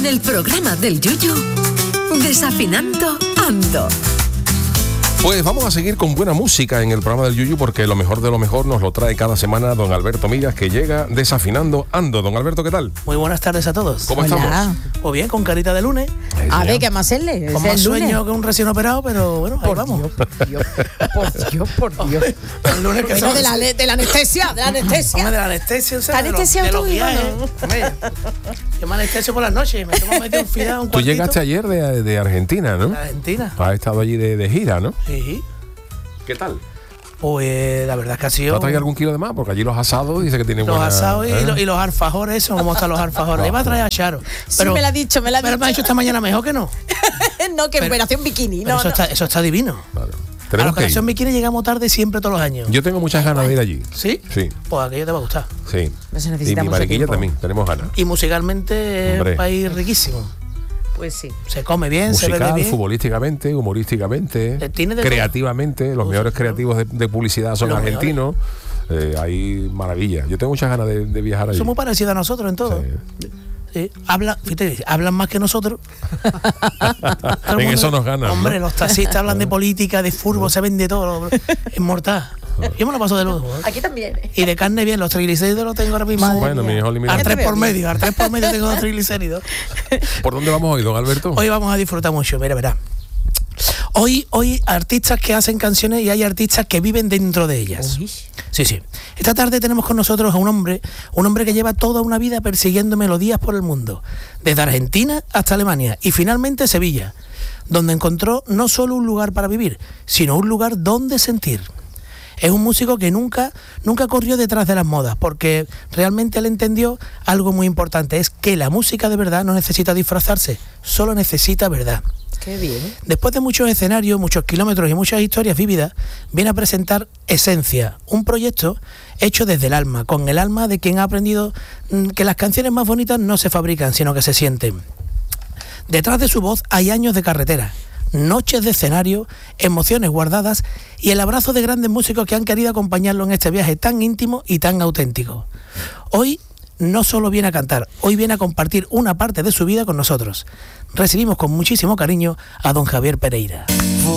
con el programa del Yuyu, Desafinando Ando. Pues vamos a seguir con buena música en el programa del Yuyu, porque lo mejor de lo mejor nos lo trae cada semana don Alberto Millas, que llega Desafinando Ando. Don Alberto, ¿qué tal? Muy buenas tardes a todos. ¿Cómo estamos? Pues bien, con carita de lunes. A ver, ¿qué más hacerle? Con más sueño que un recién operado, pero bueno, ahí vamos. Por Dios. El lunes que Bueno, de la anestesia, Hombre, de la anestesia, o sea, ¿Está anestesiado de los tú, viajes. no? Hombre, yo me anestesio por las noches, me tengo metido un fideo, un Tú cuartito. llegaste ayer de Argentina, ¿no? De Argentina. Has estado allí de gira, ¿no? Sí. ¿Qué tal? Pues la verdad es que ha ¿Te sido... has traído algún kilo de más? Porque allí los asados dice que tienen Los buena... asados y los alfajores, eso, ¿cómo están los alfajores? Iba a traer a Charo. Sí, me la ha dicho. Pero me ha dicho esta mañana mejor que no. No, que operación bikini. Pero No, eso está divino. Claro. A la Tenemos que operación ir. bikini llegamos tarde siempre todos los años. Yo tengo muchas ganas de ir allí. ¿Sí? Sí, Pues aquello te va a gustar. sí. No se Y necesita mi mucho mariquilla tiempo. también, tenemos ganas. Y musicalmente es Hombre. un país riquísimo. Pues sí. Se come bien, se bebe Musical, bien. futbolísticamente, humorísticamente, Tiene de creativamente. Los mejores creativos de publicidad son Los argentinos. Hay maravilla. Yo tengo muchas ganas de viajar allí. Son muy parecidos a nosotros en todo. Sí. Sí. Hablan más que nosotros. Todo el En mundo- eso nos ganan, Hombre, ¿no? los taxistas hablan de política, de fútbol, se ven de todo. Es mortal. Yo me lo paso de lujo. Aquí también. Y de carne bien, los triglicéridos los tengo ahora mismo. Bueno, mi hijo Al limitado. 3 por medio, tengo los triglicéridos. ¿Por dónde vamos hoy, don Alberto? Hoy vamos a disfrutar mucho, mira, verá. Hoy artistas que hacen canciones y hay artistas que viven dentro de ellas. Uy. Sí. Esta tarde tenemos con nosotros a un hombre que lleva toda una vida persiguiendo melodías por el mundo, desde Argentina hasta Alemania y finalmente Sevilla, donde encontró no solo un lugar para vivir, sino un lugar donde sentir. Es un músico que nunca corrió detrás de las modas, porque realmente él entendió algo muy importante, es que la música de verdad no necesita disfrazarse, solo necesita verdad. Qué bien. Después de muchos escenarios, muchos kilómetros y muchas historias vividas, viene a presentar Esencia, un proyecto hecho desde el alma, con el alma de quien ha aprendido que las canciones más bonitas no se fabrican, sino que se sienten. Detrás de su voz hay años de carretera, noches de escenario, emociones guardadas y el abrazo de grandes músicos que han querido acompañarlo en este viaje tan íntimo y tan auténtico. Hoy no solo viene a cantar, hoy viene a compartir una parte de su vida con nosotros. Recibimos con muchísimo cariño a don Javier Pereira.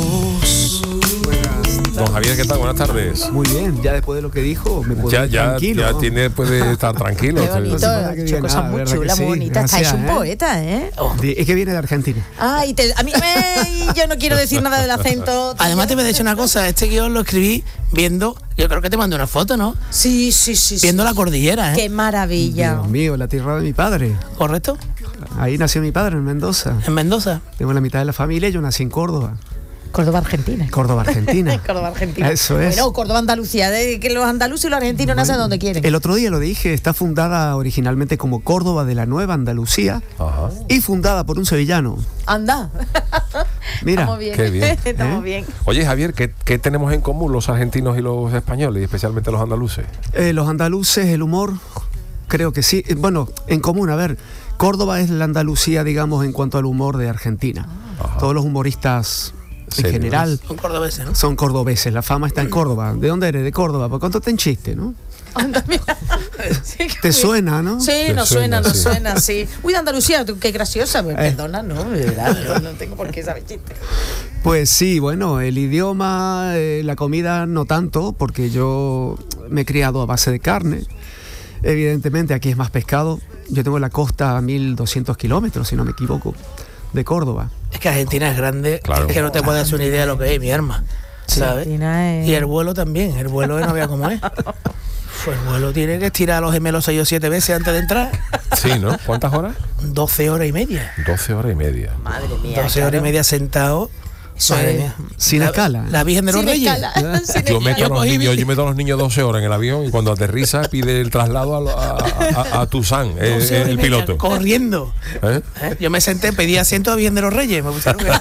Don Javier, ¿qué tal? Buenas tardes. Muy bien, ya después de lo que dijo, me puedo ir tranquilo. Ya ¿no? puede estar tranquilo. Qué bonito, ha que hecho bien, cosas muy verdad que chulas, sí. muy bonitas. Gracias, Es un poeta, ¿eh? Es que viene de Argentina. Ay, yo no quiero decir nada del acento. Además te voy a decir una cosa, este guión lo escribí viendo, yo creo que te mandé una foto, ¿no? Sí. Viendo la cordillera, ¿eh? Qué maravilla. Dios mío, la tierra de mi padre. ¿Correcto? Ahí nació mi padre, en Mendoza. En Mendoza. Tengo la mitad de la familia, yo nací en Córdoba. Córdoba, Argentina. Córdoba, Argentina. Córdoba, Argentina. Eso es. Bueno, Córdoba, Andalucía, de que los andaluces y los argentinos nacen donde quieren. El otro día lo dije, está fundada originalmente como Córdoba de la Nueva Andalucía Ajá. y fundada por un sevillano. Anda. Mira, Estamos bien. qué bien. Estamos bien. Oye, Javier, ¿qué tenemos en común los argentinos y los españoles, y especialmente los andaluces? Los andaluces, el humor, creo que sí. Bueno, en común, a ver, Córdoba es la Andalucía, digamos, en cuanto al humor de Argentina. Ajá. Todos los humoristas en ¿Serio? general Son cordobeses, ¿no? son cordobeses, la fama está en Córdoba. ¿De dónde eres? De Córdoba. ¿Por cuánto te en chiste, no? Anda, mira. Sí, ¿Te suena, no? Sí, Te nos suena, suena, sí. sí. Uy, de Andalucía, qué graciosa. Perdona, no, de verdad, no tengo por qué saber chiste. Pues sí, bueno, el idioma, la comida no tanto, porque yo me he criado a base de carne. Evidentemente aquí es más pescado. Yo tengo la costa a 1200 kilómetros, si no me equivoco, de Córdoba. Es que Argentina es grande, Claro. es que no te puedes hacer una idea de lo que es, mi arma, ¿sabes? Argentina es- Y el vuelo también, el vuelo no vea cómo es. Pues el vuelo tiene que estirar a los gemelos 6 o 7 veces antes de entrar. Sí, ¿no? ¿Cuántas horas? 12 horas y media. 12 horas y media. Madre mía. 12 horas y media sentado. Eso Madre es. mía. Sin escala. La Virgen de los Sin Reyes. escala, sin Yo meto, a los cogí niños, mi- yo meto a los niños 12 horas en el avión y cuando aterriza pide el traslado a Tuzán, 12 horas y el media piloto. Corriendo. ¿Eh? Yo me senté, pedí asiento a Virgen de los Reyes. Me pusieron que...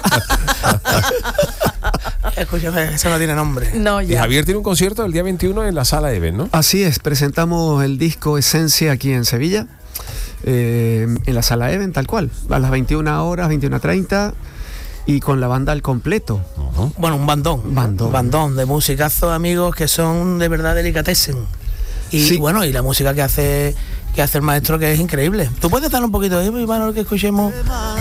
Escúchame, eso no tiene nombre. No, Y ya. Javier tiene un concierto el día 21 en la Sala Eben, ¿no? Así es, presentamos el disco Esencia aquí en Sevilla, en la Sala Eben, tal cual, a las 21 horas, 21:30, y con la banda al completo. Ujú. Bueno, un bandón. Bandón. Un bandón de musicazos, amigos, que son de verdad delicatessen. Y Sí. bueno, y la música que hace que hace el maestro, que es increíble. ¿Tú puedes dar un poquito ahí, Iván, que escuchemos?